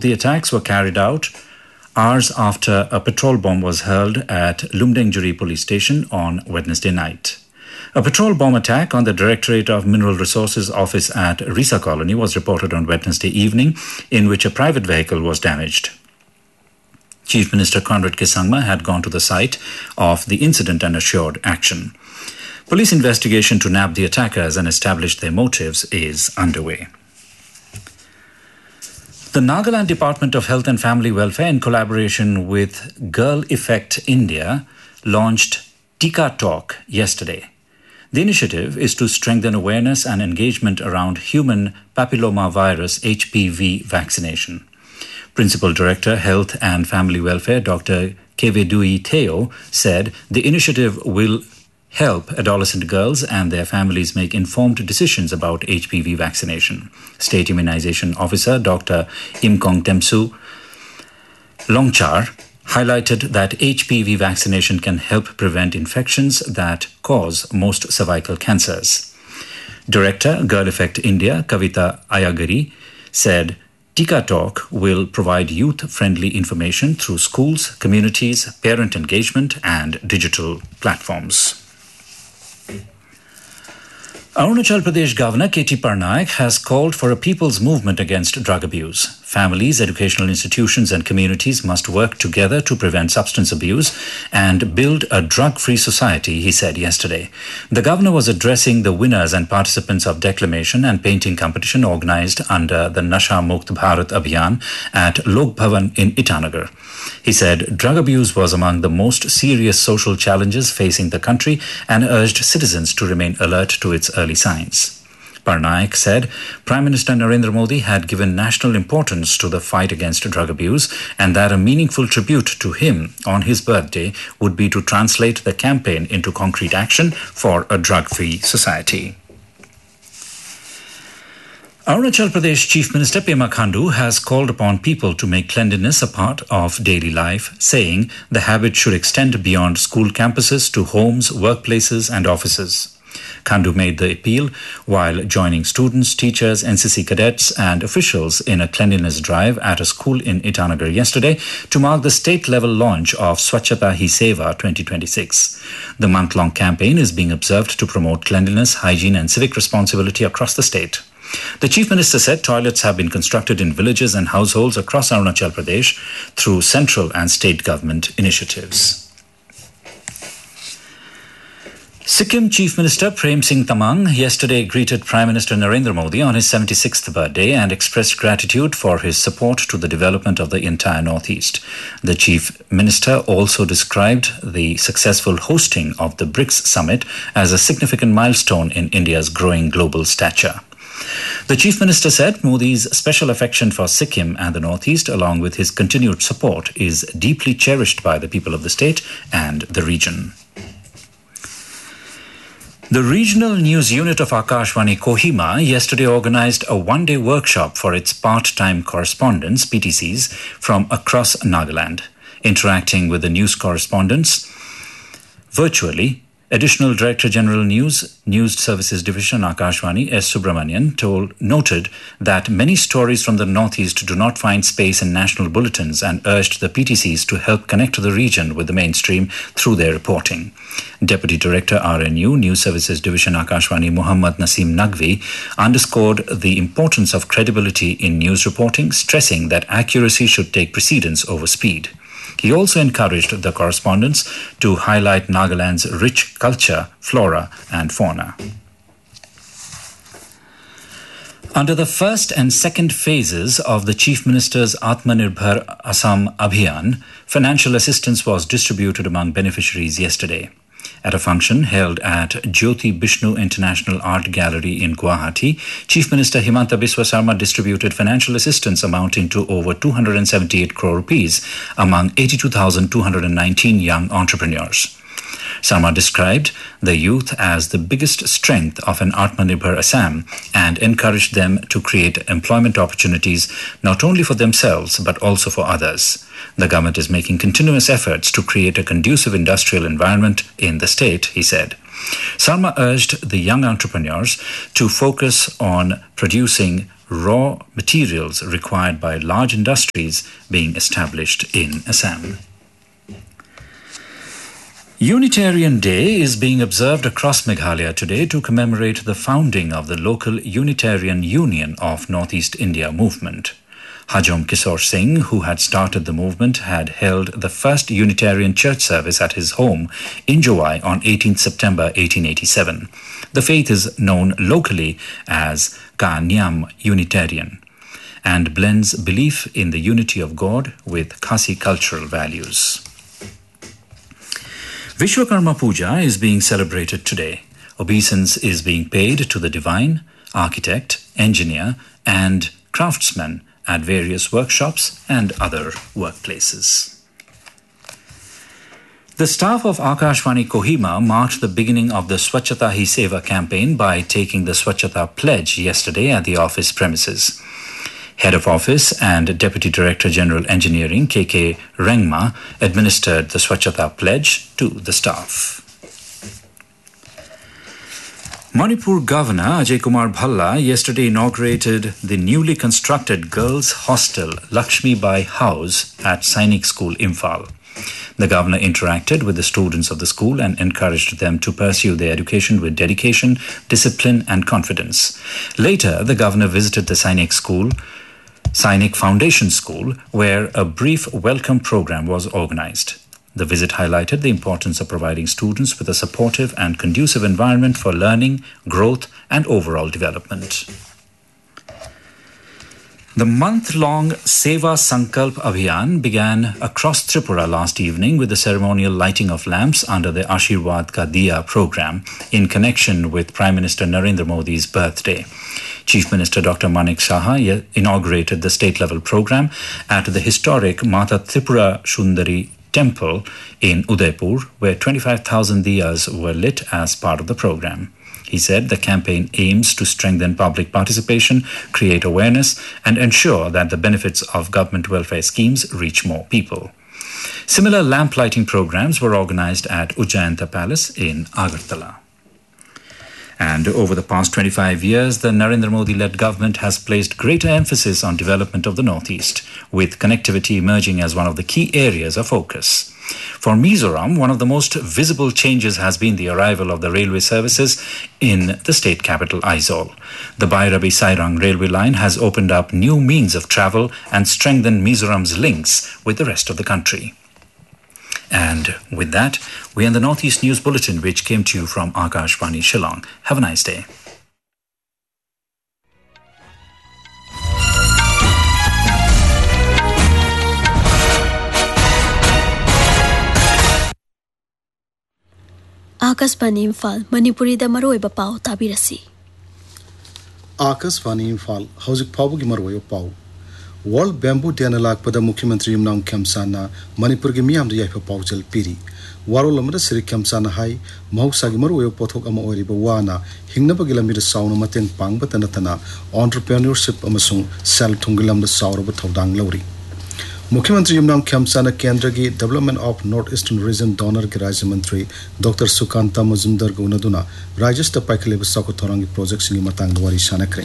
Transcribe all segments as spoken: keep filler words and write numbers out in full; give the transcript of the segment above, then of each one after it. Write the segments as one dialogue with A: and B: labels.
A: The attacks were carried out hours after a patrol bomb was hurled at Lumdengjuri police station on Wednesday night. A patrol bomb attack on the Directorate of Mineral Resources office at Risa Colony was reported on Wednesday evening, in which a private vehicle was damaged. Chief Minister Conrad K. Sangma had gone to the site of the incident and assured action. Police investigation to nab the attackers and establish their motives is underway. The Nagaland Department of Health and Family Welfare, in collaboration with Girl Effect India, launched Tika Talk yesterday. The initiative is to strengthen awareness and engagement around human papillomavirus H P V vaccination. Principal Director, Health and Family Welfare, Doctor Kevedui Theo, said the initiative will help adolescent girls and their families make informed decisions about H P V vaccination. State Immunization Officer, Doctor Imkong Temsu Longchar, highlighted that H P V vaccination can help prevent infections that cause most cervical cancers. Director, Girl Effect India, Kavita Ayagari, said Tika Talk will provide youth-friendly information through schools, communities, parent engagement and digital platforms. Arunachal Pradesh Governor K T Parnaik has called for a people's movement against drug abuse. Families, educational institutions and communities must work together to prevent substance abuse and build a drug-free society, he said yesterday. The governor was addressing the winners and participants of declamation and painting competition organized under the Nasha Mukt Bharat Abhiyan at Lok Bhavan in Itanagar. He said drug abuse was among the most serious social challenges facing the country and urged citizens to remain alert to its early signs. Parnaik said Prime Minister Narendra Modi had given national importance to the fight against drug abuse and that a meaningful tribute to him on his birthday would be to translate the campaign into concrete action for a drug-free society. Arunachal Pradesh Chief Minister Pema Khandu has called upon people to make cleanliness a part of daily life, saying the habit should extend beyond school campuses to homes, workplaces and offices. Khandu made the appeal while joining students, teachers, N C C cadets and officials in a cleanliness drive at a school in Itanagar yesterday to mark the state-level launch of Swachhata Hi Seva twenty twenty-six. The month-long campaign is being observed to promote cleanliness, hygiene and civic responsibility across the state. The Chief Minister said toilets have been constructed in villages and households across Arunachal Pradesh through central and state government initiatives. Sikkim Chief Minister Prem Singh Tamang yesterday greeted Prime Minister Narendra Modi on his seventy-sixth birthday and expressed gratitude for his support to the development of the entire Northeast. The Chief Minister also described the successful hosting of the BRICS Summit as a significant milestone in India's growing global stature. The Chief Minister said Modi's special affection for Sikkim and the Northeast, along with his continued support, is deeply cherished by the people of the state and the region. The Regional News Unit of Akashvani Kohima yesterday organized a one-day workshop for its part-time correspondents, P T Cs, from across Nagaland. Interacting with the news correspondents virtually, Additional Director General News, News Services Division Akashvani S. Subramanian told, noted that many stories from the Northeast do not find space in national bulletins and urged the P T Cs to help connect the region with the mainstream through their reporting. Deputy Director R N U, News Services Division Akashvani Muhammad Naseem Naqvi underscored the importance of credibility in news reporting, stressing that accuracy should take precedence over speed. He also encouraged the correspondents to highlight Nagaland's rich culture, flora and fauna. Under the first and second phases of the Chief Minister's Atmanirbhar Assam Abhiyan, financial assistance was distributed among beneficiaries yesterday. At a function held at Jyoti Bishnu International Art Gallery in Guwahati, Chief Minister Himanta Biswa Sarma distributed financial assistance amounting to over two hundred seventy-eight crore rupees among eighty-two thousand two hundred nineteen young entrepreneurs. Sarma described the youth as the biggest strength of an Atmanirbhar Assam and encouraged them to create employment opportunities not only for themselves but also for others. The government is making continuous efforts to create a conducive industrial environment in the state, he said. Sarma urged the young entrepreneurs to focus on producing raw materials required by large industries being established in Assam. Unitarian Day is being observed across Meghalaya today to commemorate the founding of the local Unitarian Union of Northeast India movement. Hajom Kishore Singh, who had started the movement, had held the first Unitarian church service at his home in Jowai on eighteenth September eighteen eighty-seven. The faith is known locally as Ka Nyam Unitarian and blends belief in the unity of God with Khasi cultural values. Vishwakarma Puja is being celebrated today. Obeisance is being paid to the divine, architect, engineer, and craftsman at various workshops and other workplaces. The staff of Akashvani Kohima marked the beginning of the Swachhata Hi Seva campaign by taking the Swachhata pledge yesterday at the office premises. Head of Office and Deputy Director General Engineering K K Rengma administered the Swachhata pledge to the staff. Manipur Governor Ajay Kumar Bhalla yesterday inaugurated the newly constructed girls' hostel Lakshmi Bai House at Sainik School, Imphal. The governor interacted with the students of the school and encouraged them to pursue their education with dedication, discipline, and confidence. Later, the governor visited the Sainik School, Sainik Foundation School, where a brief welcome program was organized. The visit highlighted the importance of providing students with a supportive and conducive environment for learning, growth, and overall development. The month-long Seva Sankalp Abhiyan began across Tripura last evening with the ceremonial lighting of lamps under the Ashirwad Ka Diya program in connection with Prime Minister Narendra Modi's birthday. Chief Minister Doctor Manik Saha inaugurated the state-level program at the historic Mata Tripura Shundari Temple in Udaipur, where twenty-five thousand diyas were lit as part of the program. He said the campaign aims to strengthen public participation, create awareness, and ensure that the benefits of government welfare schemes reach more people. Similar lamp lighting programs were organized at Ujjayanta Palace in Agartala. And over the past twenty-five years, the Narendra Modi-led government has placed greater emphasis on development of the Northeast, with connectivity emerging as one of the key areas of focus. For Mizoram, one of the most visible changes has been the arrival of the railway services in the state capital, Aizawl. The Bairabi-Sairang railway line has opened up new means of travel and strengthened Mizoram's links with the rest of the country. And with that, we end the Northeast News Bulletin, which came to you from Akashvani Shillong. Have a nice day.
B: Akashvani Imphal, Manipuri da maroiba pau tabirasi.
C: Akashvani Imphal, hauzik pawbugi maroyo pau. World Bamboo Day lakpada Mukhyamantri Yumnam Khyamsana Manipur gi miyamda yaifa paujal piri. Warol amada Sri Khyamsana hai mahusagi maroyo pothok ama oiriba wana hingnabagi lamida sauna mateng pangba tanatana entrepreneurship amasung self thungilamda sauraba thodang lauri. Mukhyamantri Yumnam Khyamsana Kendra gi Development of Northeastern Region Donor gi Rajya Mantri Doctor Sukanta Majumdar gi unaduna Rajastha Paikaleba Sakothorangi project singi matang wari sanakre.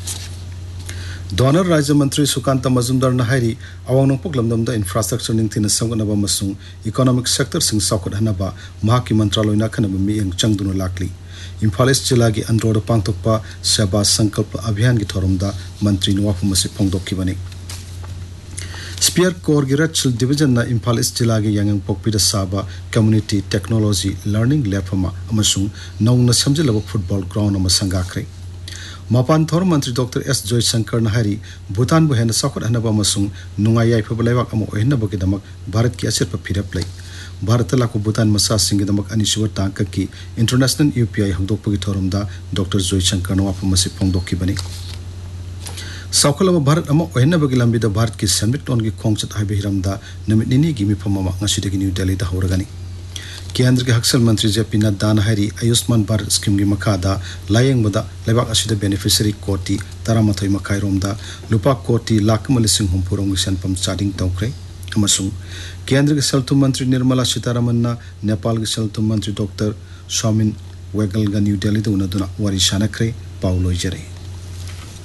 C: Donor Rajya Mantri Sukanta Majumdar Nahari awang poglamdamda infrastructure ningthina samganaba masung economic sector sing sakot hanaba mahaki mantraloy na khanaba miyeng changduna lakli. Imphal East Jilla gi Androda pangtokpa Seva Sankalpa Abhiyan gi thorumda mantri nuwafumasi phongdokkibani. Spear Corps gi Rachel Division na Imphal East Jilla gi yangang pokpida saba community technology learning lab ama amasung naungna samjilaba football ground ama sangakre. Mapan Thor Mantri Doctor S. Joy Shankar Nahari, Bhutan Buhen Sakot Hanaba Masung, Nungayai Pablayak Amo Enabakidamak, Bharat Ki Asir Papira Play. Bharatalaku Bhutan Masa Singidamak Anishiwa Tankaki, International U P I Hangdokpagi Thorumda, Doctor Joy Shankar Nawapamasi Pongdoki Bani. Saukalama Bharat Amo Enabagilambi the Bharat Ki Samit Ongi Kongsat Hibiramda, Namitini Gimi Pamama, Nashidaki New Delhi, the Horagani. Kendra ki Haksal Mantri J P Nadda Nahari Ayushman Bharat scheme gi makada layeng bada lebak asida beneficiary koti taramathoi makai romda lupa koti lakh malising humpurong senpam charting tawkre amasung Kendra ki Saltu Mantri Nirmala Sitaramanna Nepal ki Saltu Mantri Doctor Shamin Wegal ga New Delhi da unaduna wari shanakre Paulo Jere.